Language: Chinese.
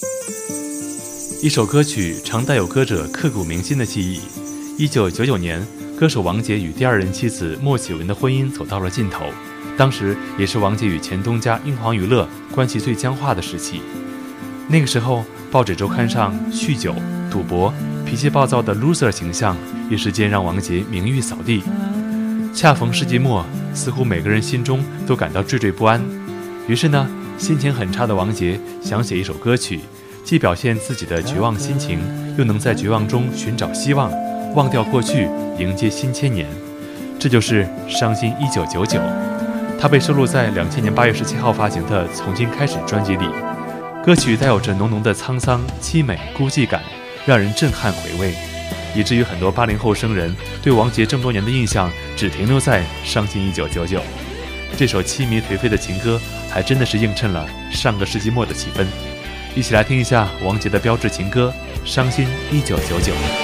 一首歌曲常带有歌者刻骨铭心的记忆。1999年，歌手王杰与第二任妻子莫启文的婚姻走到了尽头，当时也是王杰与前东家英皇娱乐关系最僵化的时期。那个时候，报纸周刊上酗酒、赌博、脾气暴躁的 loser 形象一时间让王杰名誉扫地。恰逢世纪末，似乎每个人心中都感到惴惴不安。于是呢，心情很差的王杰想写一首歌曲，既表现自己的绝望心情，又能在绝望中寻找希望，忘掉过去，迎接新千年。这就是《伤心1999》，它被收录在2000年8月17号发行的《从今开始》专辑里。歌曲带有着浓浓的沧桑、凄美、孤寂感，让人震撼回味，以至于很多80后生人对王杰这么多年的印象只停留在《伤心1999》。这首凄迷颓废的情歌，还真的是映衬了上个世纪末的气氛。一起来听一下王杰的标志情歌《伤心1999》。